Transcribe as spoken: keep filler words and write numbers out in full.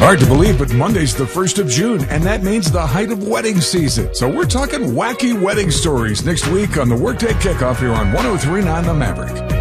Hard to believe, but Monday's the first of June, and that means the height of wedding season. So we're talking wacky wedding stories next week on the Workday Kickoff here on one oh three point nine The Maverick.